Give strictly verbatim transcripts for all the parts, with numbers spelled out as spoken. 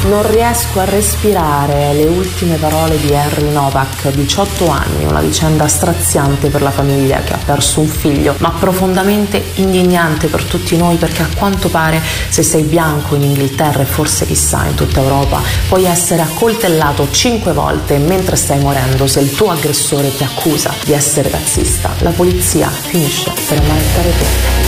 Non riesco a respirare, le ultime parole di Henry Novak, diciotto anni, una vicenda straziante per la famiglia che ha perso un figlio, ma profondamente indignante per tutti noi, perché a quanto pare se sei bianco in Inghilterra e forse chissà in tutta Europa puoi essere accoltellato cinque volte mentre stai morendo se il tuo aggressore ti accusa di essere razzista. La polizia finisce per ammanettare te.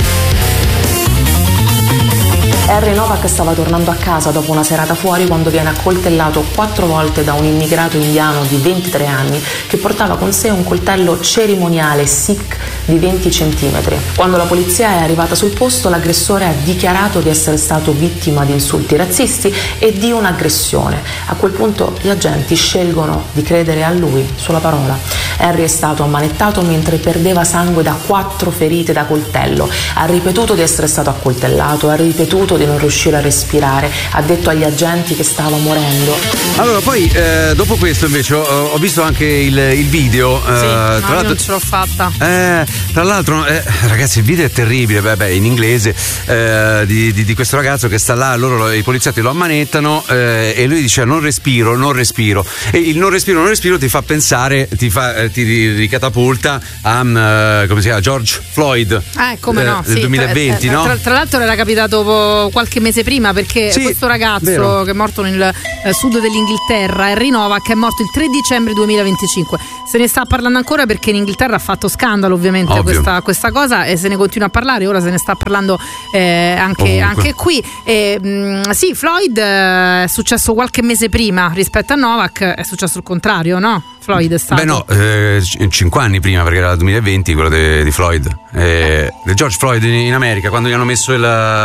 Henry Novak stava tornando a casa dopo una serata fuori quando viene accoltellato quattro volte da un immigrato indiano di ventitré anni che portava con sé un coltello cerimoniale Sikh di venti centimetri. Quando la polizia è arrivata sul posto, l'aggressore ha dichiarato di essere stato vittima di insulti razzisti e di un'aggressione. A quel punto gli agenti scelgono di credere a lui sulla parola. Henry è stato ammanettato mentre perdeva sangue da quattro ferite da coltello. Ha ripetuto di essere stato accoltellato, ha ripetuto di non riuscire a respirare, ha detto agli agenti che stava morendo. Allora poi eh, dopo questo invece ho, ho visto anche il, il video. Sì, eh, no, tra l'altro, non ce l'ho fatta. Eh, tra l'altro eh, ragazzi, il video è terribile, beh, beh, in inglese, eh, di, di, di questo ragazzo che sta là, loro i poliziotti lo ammanettano eh, e lui dice non respiro, non respiro, e il non respiro, non respiro ti fa pensare, ti fa eh, ti ricatapulta a um, come si chiama, George Floyd eh, come no, eh, del sì, duemilaventi, tra, no? Tra, tra l'altro era capitato qualche mese prima, perché sì, questo ragazzo vero. che è morto nel eh, sud dell'Inghilterra, Henry Novak, è morto il tre dicembre duemilaventicinque. Se ne sta parlando ancora perché in Inghilterra ha fatto scandalo ovviamente questa, questa cosa, e se ne continua a parlare. Ora se ne sta parlando eh, anche, anche qui. E, mh, sì, Floyd eh, è successo qualche mese prima rispetto a Novak, è successo il contrario, no? Floyd è stato. Beh no, eh, cinque anni prima, perché era il duemilaventi quello di Floyd, eh, di George Floyd in, in America, quando gli hanno messo il,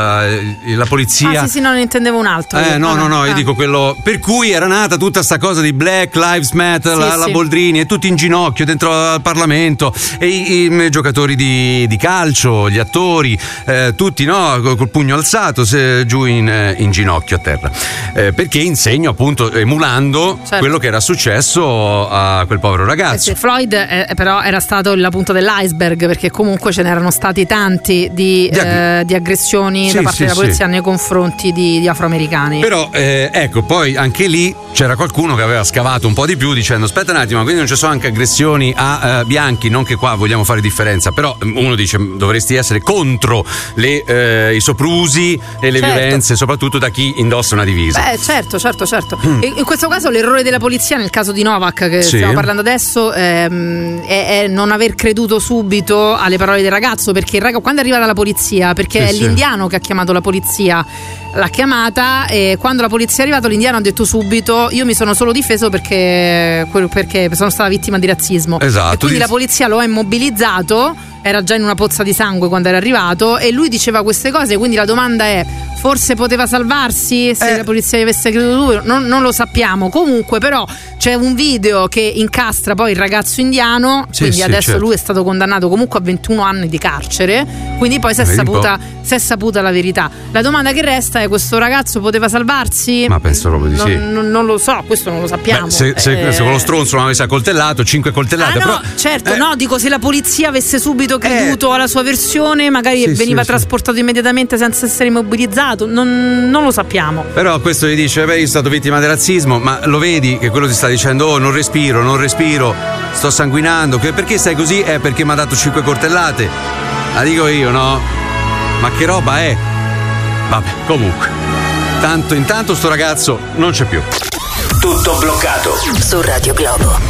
la polizia. Ah sì sì, no, ne intendevo un altro. Eh no no no, io ah. dico quello per cui era nata tutta sta cosa di Black Lives Matter, sì, la, sì. la Boldrini, e tutti in ginocchio dentro al Parlamento, e i, i giocatori di, di calcio, gli attori, eh, tutti no, col pugno alzato, se, giù in, in ginocchio a terra, eh, perché insegno appunto emulando certo. quello che era successo a quel povero ragazzo. Eh sì, Floyd eh, però era stato la punta dell'iceberg, perché comunque ce n'erano stati tanti di, di, ag- eh, di aggressioni sì, da parte sì, della polizia sì. nei confronti di, di afroamericani. Però eh, ecco, poi anche lì c'era qualcuno che aveva scavato un po' di più dicendo aspetta un attimo, quindi non ci sono anche aggressioni a eh, bianchi, non che qua vogliamo fare differenza, però uno dice dovresti essere contro le, eh, i soprusi e le certo. violenze, soprattutto da chi indossa una divisa. Beh certo certo certo mm. e in questo caso l'errore della polizia nel caso di Novak che sì. stiamo parlando adesso ehm, è, è non aver creduto subito alle parole del ragazzo, perché il ragazzo quando è arrivata la polizia, perché sì, è sì. l'indiano che ha chiamato la polizia, l'ha chiamata, e quando la polizia è arrivata l'indiano ha detto subito io mi sono solo difeso perché, perché sono stata vittima di razzismo, esatto. e quindi la polizia lo ha immobilizzato, era già in una pozza di sangue quando era arrivato e lui diceva queste cose, quindi la domanda è forse poteva salvarsi se eh. la polizia gli avesse creduto lui, non, non lo sappiamo. Comunque però c'è un video che incastra poi il ragazzo indiano, sì, quindi sì, adesso certo. lui è stato condannato comunque a ventuno anni di carcere, quindi poi si è, saputa, si è saputa la verità. La domanda che resta è: questo ragazzo poteva salvarsi? Ma penso proprio di non, sì. Non, non lo so, questo non lo sappiamo. Beh, se, se, eh. se con lo stronzo non avesse accoltellato, cinque coltellate. Ah no, però, certo, eh. no, dico se la polizia avesse subito creduto eh. alla sua versione, magari sì, veniva sì, trasportato sì. immediatamente senza essere immobilizzato, non, non lo sappiamo. Però questo gli dice, beh, io sono stato vittima di razzismo, ma lo vedi che quello ti sta dicendo, oh, non respiro, non respiro, sto sanguinando, che perché stai così? È perché mi ha dato cinque coltellate. La dico io, no? Ma che roba è? Vabbè, comunque, tanto intanto sto ragazzo non c'è più. Tutto bloccato su Radio Globo.